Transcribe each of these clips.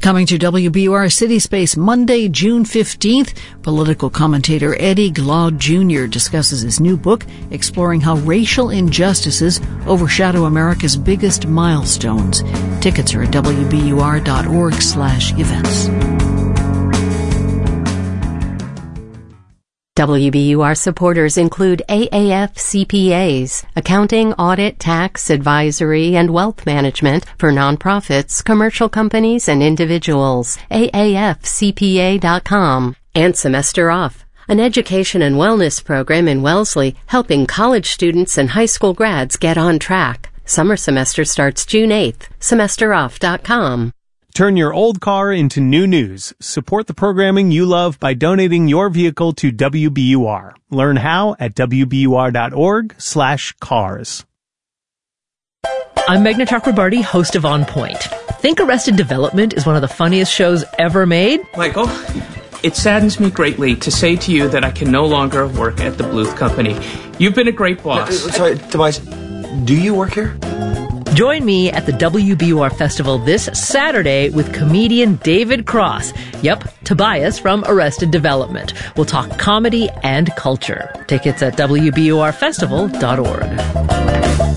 Coming to WBUR City Space Monday, June 15th, political commentator Eddie Glaude Jr. discusses his new book exploring how racial injustices overshadow America's biggest milestones. Tickets are at wbur.org/events. WBUR supporters include AAF CPAs, accounting, audit, tax, advisory, and wealth management for nonprofits, commercial companies, and individuals. AAFCPA.com. And Semester Off, an education and wellness program in Wellesley helping college students and high school grads get on track. Summer semester starts June 8th. SemesterOff.com. Turn your old car into new news. Support the programming you love by donating your vehicle to WBUR. Learn how at wbur.org/cars. I'm Meghna Chakrabarty, host of On Point. Think Arrested Development is one of the funniest shows ever made? Michael, it saddens me greatly to say to you that I can no longer work at the Bluth Company. You've been a great boss. Sorry, Tobias, do you work here? Join me at the WBUR Festival this Saturday with comedian David Cross. Yep, Tobias from Arrested Development. We'll talk comedy and culture. Tickets at WBURfestival.org.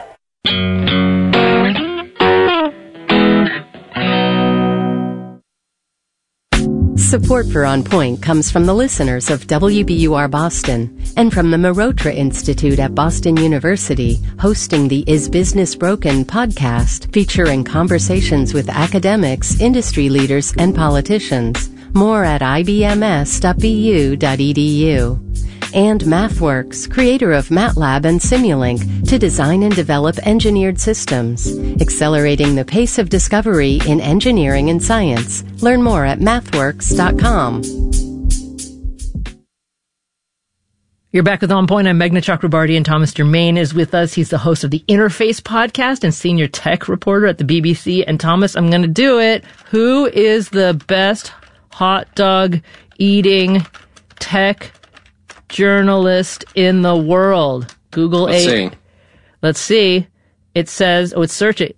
Support for On Point comes from the listeners of WBUR Boston and from the Marotra Institute at Boston University, hosting the Is Business Broken podcast featuring conversations with academics, industry leaders, and politicians. More at ibms.bu.edu. And MathWorks, creator of MATLAB and Simulink, to design and develop engineered systems, accelerating the pace of discovery in engineering and science. Learn more at mathworks.com. You're back with On Point. I'm Meghna Chakrabarty, and Thomas Germain is with us. He's the host of the Interface podcast and senior tech reporter at the BBC. And Thomas, I'm going to do it. Who is the best hot dog eating tech journalist in the world? Google. Let's see. It says, it's search it.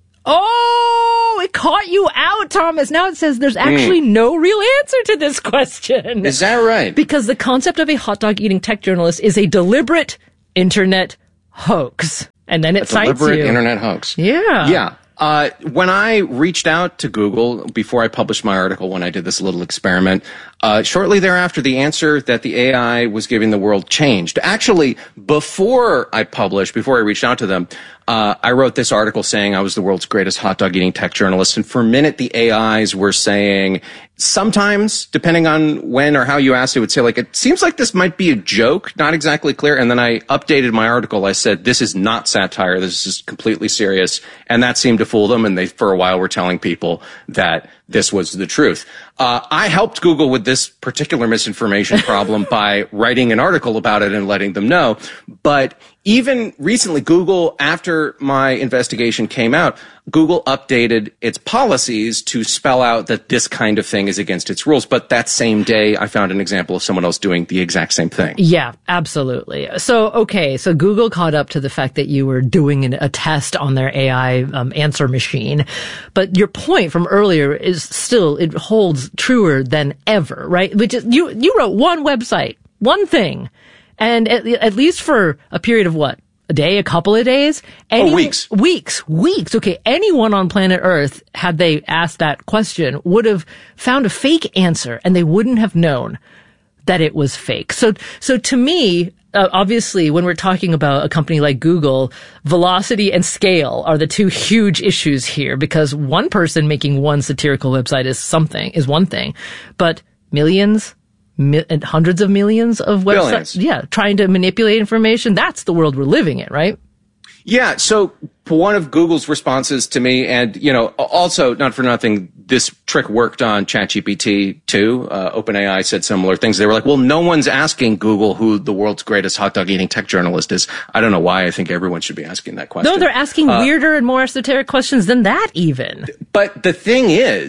Oh, it caught you out, Thomas. Now it says there's actually no real answer to this question. Is that right? Because the concept of a hot dog eating tech journalist is a deliberate internet hoax. And then it cites you. Deliberate internet hoax. Yeah. Yeah. When I reached out to Google before I published my article, when I did this little experiment, shortly thereafter, the answer that the AI was giving the world changed. Actually, before I reached out to them, I wrote this article saying I was the world's greatest hot dog eating tech journalist. And for a minute, the AIs were saying, sometimes, depending on when or how you asked, it would say, like, it seems like this might be a joke, not exactly clear. And then I updated my article. I said, this is not satire. This is completely serious. And that seemed to fool them. And they, for a while, were telling people that this was the truth. I helped Google with this particular misinformation problem by writing an article about it and letting them know. But even recently, Google, after my investigation came out, Google updated its policies to spell out that this kind of thing is against its rules. But that same day, I found an example of someone else doing the exact same thing. Yeah, absolutely. So Google caught up to the fact that you were doing a test on their AI answer machine. But your point from earlier is still, it holds truer than ever, right? Which is, you wrote one website, one thing. And at least for a period of what? A day, a couple of days? Weeks. Weeks. Okay. Anyone on planet Earth, had they asked that question, would have found a fake answer and they wouldn't have known that it was fake. So to me, obviously, when we're talking about a company like Google, velocity and scale are the two huge issues here, because one person making one satirical website is one thing, but millions, and hundreds of millions of websites, trying to manipulate information. That's the world we're living in, right? Yeah. So one of Google's responses to me, and, also not for nothing, this trick worked on ChatGPT too. OpenAI said similar things. They were like, well, no one's asking Google who the world's greatest hot dog eating tech journalist is. I don't know why I think everyone should be asking that question. No, they're asking weirder and more esoteric questions than that even. But the thing is,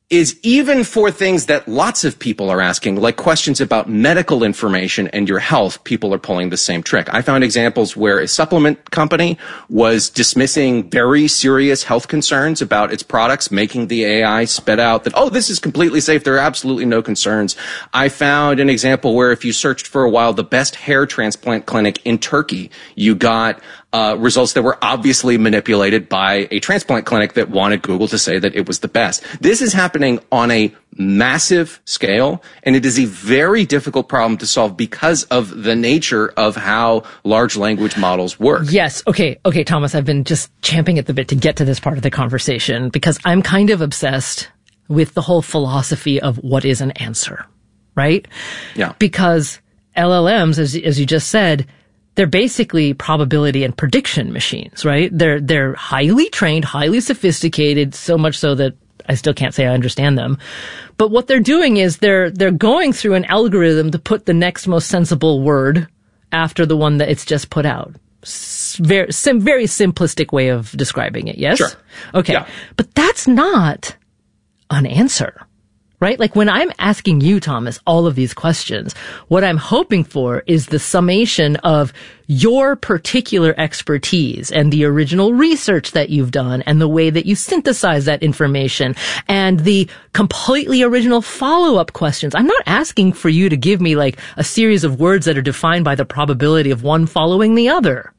is even for things that lots of people are asking, like questions about medical information and your health, people are pulling the same trick. I found examples where a supplement company was dismissing very serious health concerns about its products, making the AI spit out that, oh, this is completely safe. There are absolutely no concerns. I found an example where if you searched for a while the best hair transplant clinic in Turkey, you got results that were obviously manipulated by a transplant clinic that wanted Google to say that it was the best. This is happening on a massive scale, and it is a very difficult problem to solve because of the nature of how large language models work. Yes. Okay, Thomas, I've been just champing at the bit to get to this part of the conversation because I'm kind of obsessed with the whole philosophy of what is an answer, right? Yeah. Because LLMs, as you just said, they're basically probability and prediction machines, right? They're highly trained, highly sophisticated, so much so that I still can't say I understand them. But what they're doing is they're going through an algorithm to put the next most sensible word after the one that it's just put out. Very simplistic way of describing it, yes? Sure. Okay. Yeah. But that's not an answer. Right? Like when I'm asking you, Thomas, all of these questions, what I'm hoping for is the summation of your particular expertise and the original research that you've done and the way that you synthesize that information and the completely original follow-up questions. I'm not asking for you to give me like a series of words that are defined by the probability of one following the other.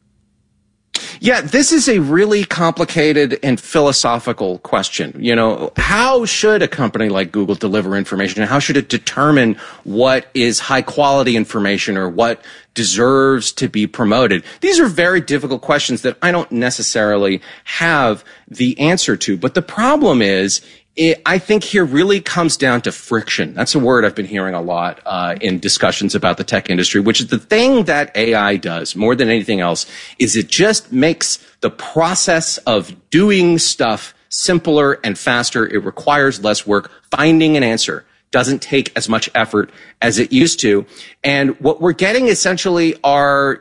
Yeah, this is a really complicated and philosophical question. You know, how should a company like Google deliver information? And how should it determine what is high quality information or what deserves to be promoted? These are very difficult questions that I don't necessarily have the answer to. But the problem is, I think here really comes down to friction. That's a word I've been hearing a lot in discussions about the tech industry, which is the thing that AI does more than anything else is it just makes the process of doing stuff simpler and faster. It requires less work. Finding an answer doesn't take as much effort as it used to. And what we're getting essentially are,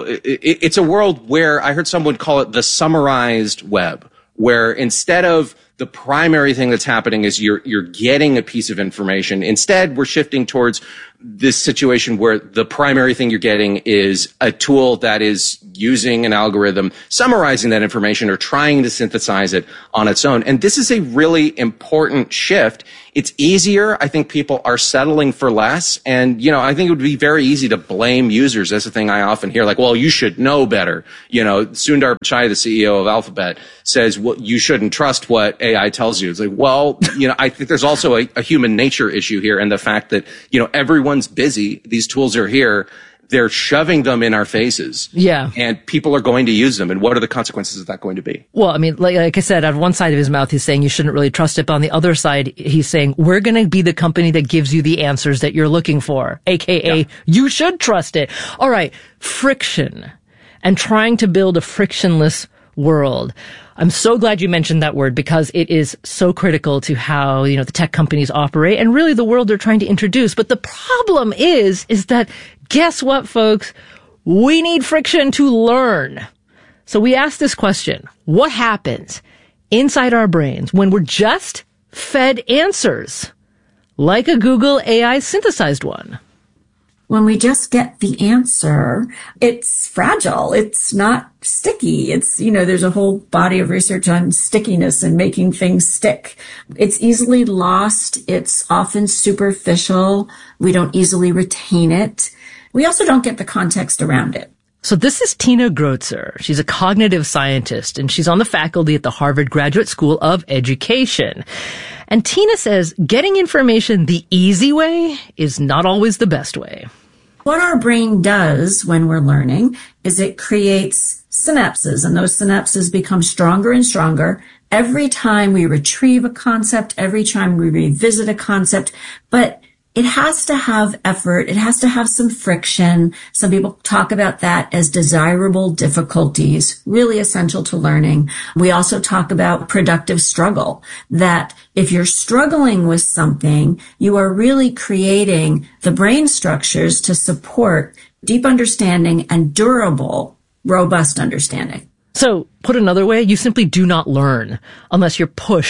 it's a world where I heard someone call it the summarized web, where instead of the primary thing that's happening is you're getting a piece of information. Instead, we're shifting towards this situation where the primary thing you're getting is a tool that is using an algorithm, summarizing that information or trying to synthesize it on its own. And this is a really important shift. It's easier. I think people are settling for less. And, I think it would be very easy to blame users. That's the thing I often hear, like, well, you should know better. Sundar Pichai, the CEO of Alphabet, says, well, you shouldn't trust what AI tells you. It's like, well, I think there's also a human nature issue here, and the fact that, everyone's busy. These tools are here. They're shoving them in our faces. Yeah. And people are going to use them. And what are the consequences of that going to be? Well, I mean, like I said, on one side of his mouth, he's saying you shouldn't really trust it. But on the other side, he's saying we're going to be the company that gives you the answers that you're looking for, AKA you should trust it. All right. Friction and trying to build a frictionless world. I'm so glad you mentioned that word because it is so critical to how, the tech companies operate and really the world they're trying to introduce. But the problem is that guess what, folks? We need friction to learn. So we ask this question: what happens inside our brains when we're just fed answers like a Google AI synthesized one? When we just get the answer, it's fragile. It's not sticky. It's, there's a whole body of research on stickiness and making things stick. It's easily lost. It's often superficial. We don't easily retain it. We also don't get the context around it. So this is Tina Grotzer. She's a cognitive scientist, and she's on the faculty at the Harvard Graduate School of Education. And Tina says getting information the easy way is not always the best way. What our brain does when we're learning is it creates synapses, and those synapses become stronger and stronger every time we retrieve a concept, every time we revisit a concept. But it has to have effort. It has to have some friction. Some people talk about that as desirable difficulties, really essential to learning. We also talk about productive struggle, that if you're struggling with something, you are really creating the brain structures to support deep understanding and durable, robust understanding. So, put another way, you simply do not learn unless you're pushed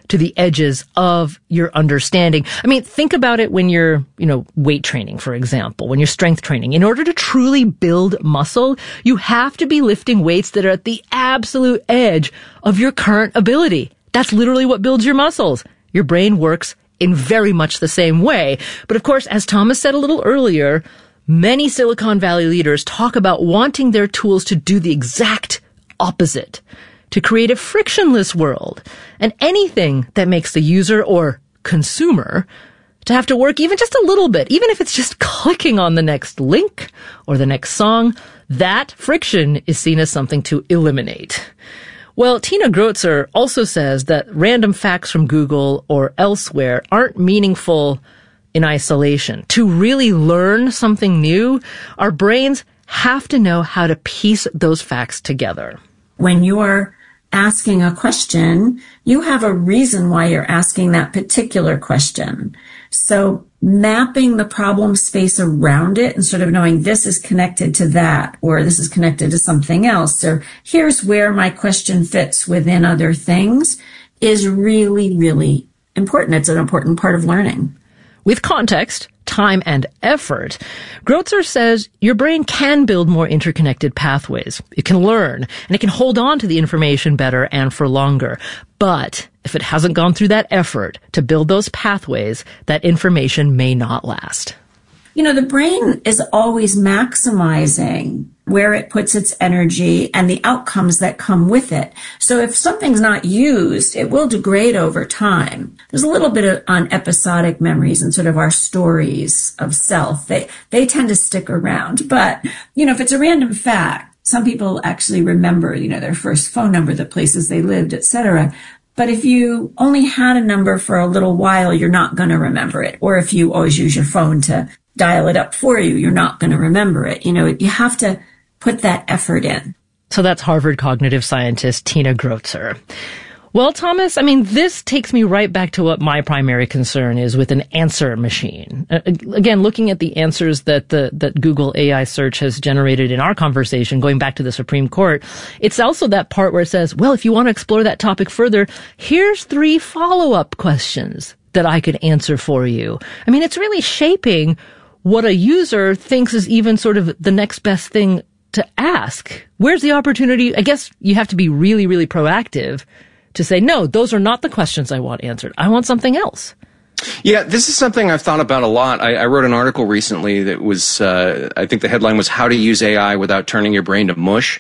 to the edges of your understanding. I mean, think about it when you're, weight training, for example, when you're strength training. In order to truly build muscle, you have to be lifting weights that are at the absolute edge of your current ability. That's literally what builds your muscles. Your brain works in very much the same way. But of course, as Thomas said a little earlier, many Silicon Valley leaders talk about wanting their tools to do the exact opposite, to create a frictionless world, and anything that makes the user or consumer to have to work even just a little bit, even if it's just clicking on the next link or the next song, that friction is seen as something to eliminate. Well, Tina Grotzer also says that random facts from Google or elsewhere aren't meaningful in isolation. To really learn something new, our brains have to know how to piece those facts together. When you're asking a question, you have a reason why you're asking that particular question. So mapping the problem space around it and sort of knowing this is connected to that, or this is connected to something else, or here's where my question fits within other things is really, really important. It's an important part of learning. With context, time, and effort, Grotzer says your brain can build more interconnected pathways. It can learn, and it can hold on to the information better and for longer. But if it hasn't gone through that effort to build those pathways, that information may not last. The brain is always maximizing where it puts its energy and the outcomes that come with it. So if something's not used, it will degrade over time. There's a little bit on episodic memories and sort of our stories of self. They tend to stick around. But, if it's a random fact, some people actually remember, their first phone number, the places they lived, etc. But if you only had a number for a little while, you're not going to remember it. Or if you always use your phone to dial it up for you, you're not going to remember it. You have to put that effort in. So that's Harvard cognitive scientist Tina Grotzer. Well, Thomas, this takes me right back to what my primary concern is with an answer machine. Again, looking at the answers that Google AI search has generated in our conversation, going back to the Supreme Court, it's also that part where it says, well, if you want to explore that topic further, here's 3 follow-up questions that I could answer for you. It's really shaping what a user thinks is even sort of the next best thing to ask. Where's the opportunity? I guess you have to be really, really proactive to say, no, those are not the questions I want answered. I want something else. Yeah, this is something I've thought about a lot. I wrote an article recently that was, I think the headline was How to Use AI Without Turning Your Brain to Mush.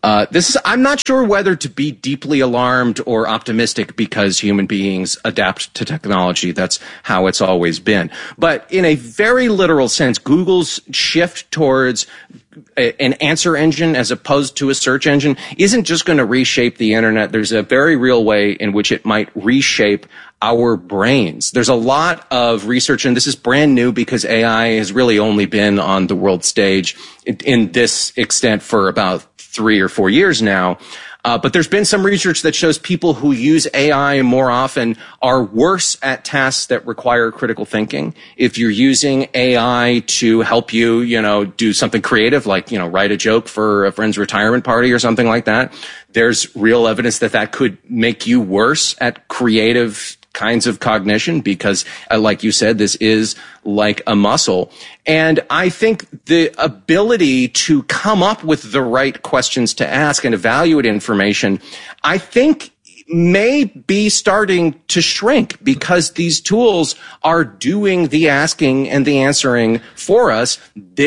I'm not sure whether to be deeply alarmed or optimistic because human beings adapt to technology. That's how it's always been. But in a very literal sense, Google's shift towards an answer engine as opposed to a search engine isn't just going to reshape the internet. There's a very real way in which it might reshape our brains. There's a lot of research, and this is brand new because AI has really only been on the world stage in this extent for about 3 or 4 years now. But there's been some research that shows people who use AI more often are worse at tasks that require critical thinking. If you're using AI to help you, do something creative, like, write a joke for a friend's retirement party or something like that, there's real evidence that could make you worse at creative kinds of cognition because, like you said, this is like a muscle. And I think the ability to come up with the right questions to ask and evaluate information, I think may be starting to shrink because these tools are doing the asking and the answering for us.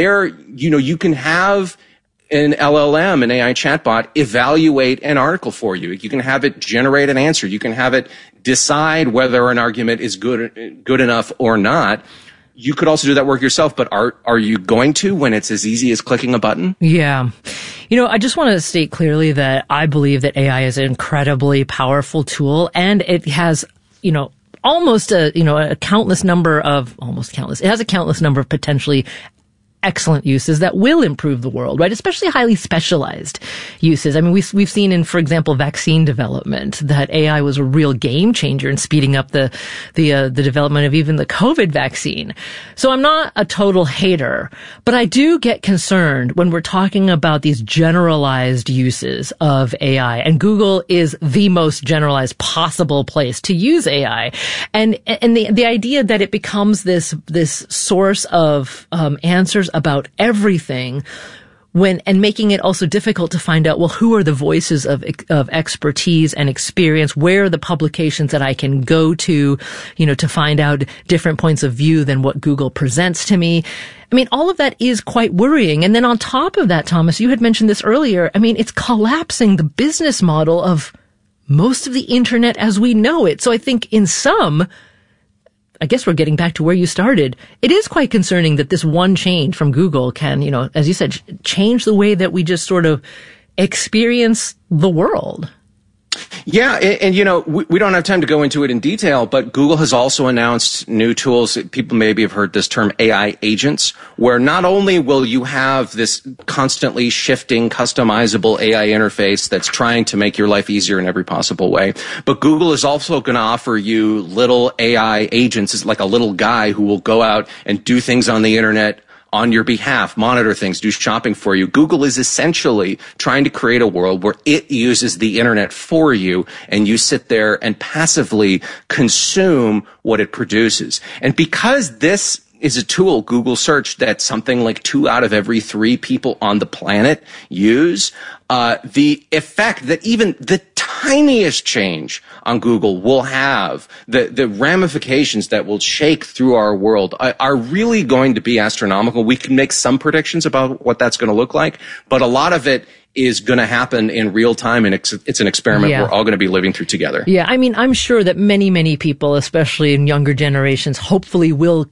You can have an LLM, an AI chatbot, evaluate an article for you. You can have it generate an answer. You can have it decide whether an argument is good enough or not. You could also do that work yourself, but are you going to when it's as easy as clicking a button? Yeah. I just want to state clearly that I believe that AI is an incredibly powerful tool, and it has, almost a countless number of potentially excellent uses that will improve the world, right? Especially highly specialized uses. I mean, we've seen in, for example, vaccine development that AI was a real game changer in speeding up the development of even the COVID vaccine. So I'm not a total hater, but I do get concerned when we're talking about these generalized uses of AI, and Google is the most generalized possible place to use AI. And the idea that it becomes this source of answers about everything, and making it also difficult to find out, well, who are the voices of expertise and experience? Where are the publications that I can go to, to find out different points of view than what Google presents to me? I mean, all of that is quite worrying. And then on top of that, Thomas, you had mentioned this earlier. I mean, it's collapsing the business model of most of the internet as we know it. So I think I guess we're getting back to where you started. It is quite concerning that this one change from Google can, as you said, change the way that we just sort of experience the world. Yeah, and we don't have time to go into it in detail, but Google has also announced new tools. People maybe have heard this term AI agents, where not only will you have this constantly shifting, customizable AI interface that's trying to make your life easier in every possible way, but Google is also going to offer you little AI agents. It's like a little guy who will go out and do things on the internet on your behalf, monitor things, do shopping for you. Google is essentially trying to create a world where it uses the internet for you, and you sit there and passively consume what it produces. And because this is a tool, Google Search, that something like 2 out of every 3 people on the planet use, the effect that even the tiniest change on Google will have, the ramifications that will shake through our world are really going to be astronomical. We can make some predictions about what that's going to look like, but a lot of it is going to happen in real time, and it's an experiment we're all going to be living through together. Yeah, I mean, I'm sure that many, many people, especially in younger generations, hopefully will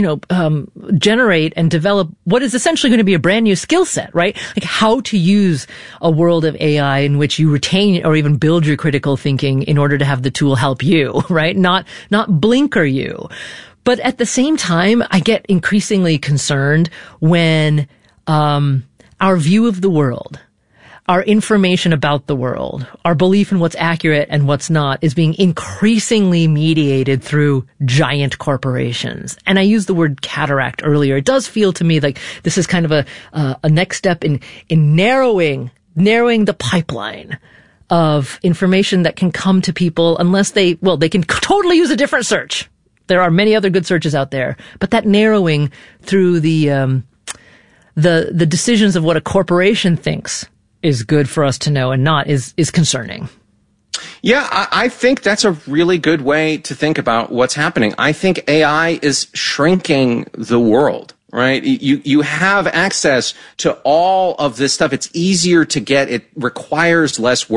generate and develop what is essentially going to be a brand new skill set, right? Like how to use a world of AI in which you retain or even build your critical thinking in order to have the tool help you, right? Not blinker you. But at the same time, I get increasingly concerned when our view of the world, our information about the world, our belief in what's accurate and what's not is being increasingly mediated through giant corporations. And I used the word cataract earlier. It does feel to me like this is kind of a next step in narrowing the pipeline of information that can come to people unless they can totally use a different search. There are many other good searches out there, but that narrowing through the decisions of what a corporation thinks is good for us to know and not is concerning. Yeah, I think that's a really good way to think about what's happening. I think AI is shrinking the world, right? You have access to all of this stuff. It's easier to get. It requires less work.